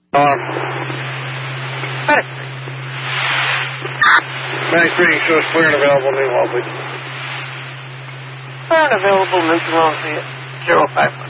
Medic. Medic reading shows clear and available new Walby. Clear and available, mental on 051.